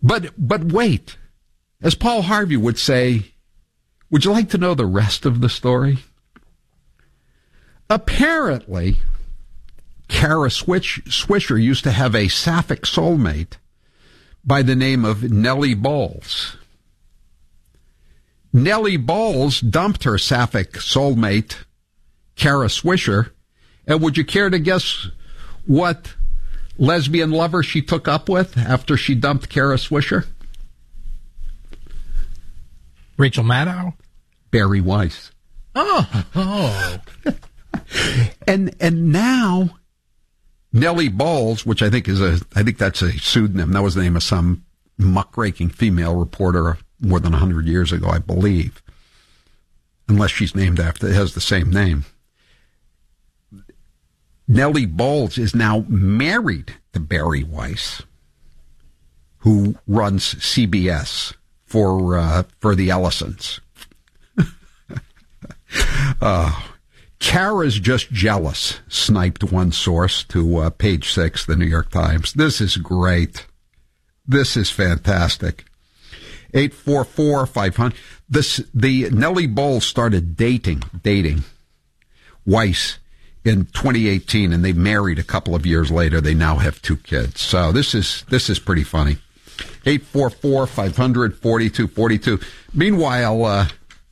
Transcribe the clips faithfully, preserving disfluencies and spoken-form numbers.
But, but wait, as Paul Harvey would say, would you like to know the rest of the story? Apparently, Kara Swish, Swisher used to have a sapphic soulmate by the name of Nellie Bowles. Nellie Bowles dumped her sapphic soulmate, Kara Swisher, and would you care to guess what lesbian lover she took up with after she dumped Kara Swisher? Rachel Maddow? Barry Weiss. Oh, oh. and and now Nellie Bowles, which I think is a, I think that's a pseudonym. That was the name of some muckraking female reporter more than a hundred years ago, I believe. Unless she's named after, it has the same name. Nellie Bowles is now married to Barry Weiss, who runs C B S for uh, for the Ellisons. uh, Kara's just jealous, sniped one source to uh, page six, the New York Times. This is great. This is fantastic. eight four four, five hundred. This, the Nellie Bowles started dating, dating Weiss in twenty eighteen, and they married a couple of years later. They now have two kids. So this is, this is pretty funny. eight four four, five hundred, forty-two forty-two. Meanwhile, uh,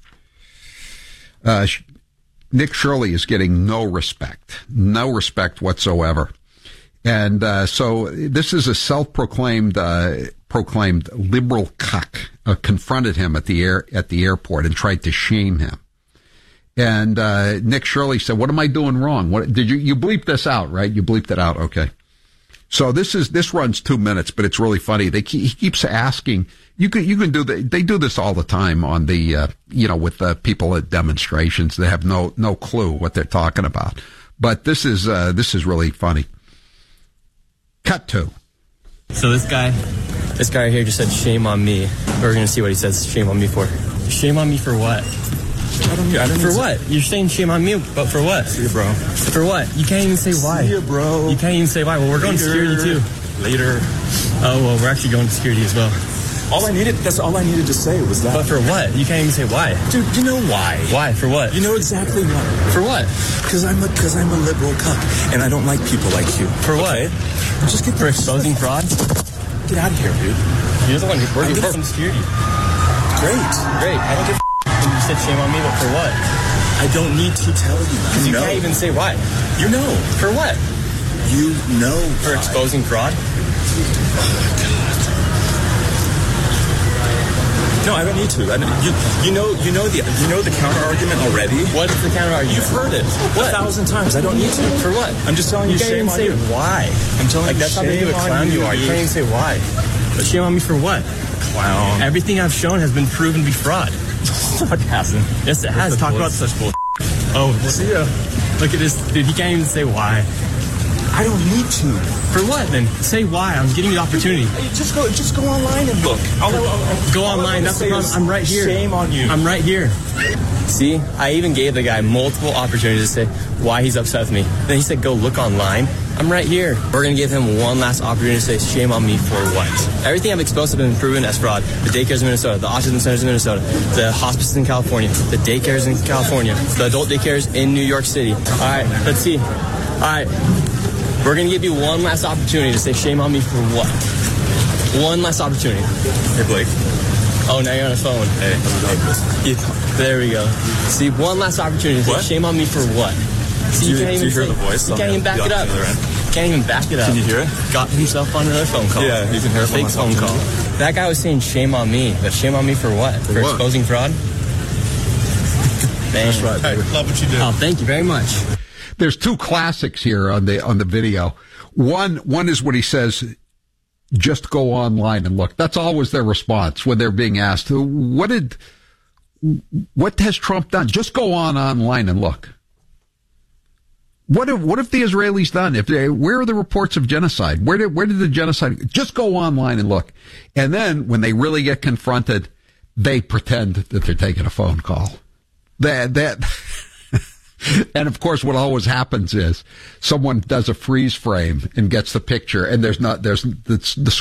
uh, Nick Shirley is getting no respect, no respect whatsoever. And uh, so this is a self-proclaimed uh, proclaimed liberal cuck uh, confronted him at the air at the airport and tried to shame him. And uh, Nick Shirley said, "What am I doing wrong? What did you you bleeped this out, right? You bleeped it out, okay?" So this is this runs two minutes, but it's really funny. They keep, he keeps asking. You can you can do the, they do this all the time on the uh, you know with the people at demonstrations. They have no no clue what they're talking about. But this is uh, this is really funny. Cut to. So this guy, this guy right here just said shame on me. We're gonna see what he says shame on me for. Shame on me for what? I don't, I don't for what? To... You're saying shame on me, but for what? See you, bro. For what? You can't even say why. See you, bro. You can't even say why. Well, we're going Later. to security too. Later. Oh, well, we're actually going to security as well. All I needed, that's all I needed to say was that. But for what? You can't even say why. Dude, you know why. Why? For what? You know exactly why. For what? Because I'm a, cause I'm a liberal cuck, and I don't like people like you. For what? Okay? Just get for exposing fraud? Get out of here, dude. You're the one who's working for security. Great. Great. I don't give a f- you said shame on me, but for what? I don't need to tell you. Because you, you know. can't even say why. You know. For what? You know. For why. exposing fraud? Oh, my God. No, I don't need to. I don't, you, you know, you know the, you know the counter argument already. What is the counter argument? You've heard it what? a thousand times. I don't need to. For what? I'm just telling you. You can't shame even say on you. why. I'm telling like you. That's how big of a clown you are. You can't even say why. But shame on me for what? Clown. Everything I've shown has been proven to be fraud. It hasn't. Yes, it has. Talk about such bull. Oh, see ya. Look at this, dude. He can't even say why. I don't need to. For what then? Say why. I'm getting the opportunity. Hey, just go, just go online and look. I'll, I'll, I'll, go online. That's the problem. I'm right here. Shame on you. I'm right here. See, I even gave the guy multiple opportunities to say why he's upset with me. Then he said, go look online. I'm right here. We're going to give him one last opportunity to say shame on me for what? Everything I've exposed has been proven as fraud. The daycares in Minnesota, the autism centers in Minnesota, the hospices in California, the daycares in California, the adult daycares in New York City. All right, let's see. All right, we're going to give you one last opportunity to say shame on me for what? One last opportunity. Hey, Blake. Oh, now you're on the phone. Hey, yeah, there we go. See, one last opportunity to say what? shame on me for what? See, do you, you, can't do even you hear say, the voice? You can't even back it up. Can't even back it up. Can you hear it? Got himself on another phone call. Yeah, you can hear it. Fake phone call. That guy was saying shame on me. But shame on me for what? For, for what? exposing fraud? That's right, baby. Love what you do. Oh, thank you very much. There's two classics here on the on the video. One one is when he says, just go online and look. That's always their response when they're being asked, what did, what has Trump done? Just go on online and look. What have, what have the Israelis done? If they, where are the reports of genocide? Where did, where did the genocide, just go online and look. And then when they really get confronted, they pretend that they're taking a phone call. That, that, and of course what always happens is someone does a freeze frame and gets the picture and there's not, there's, the, the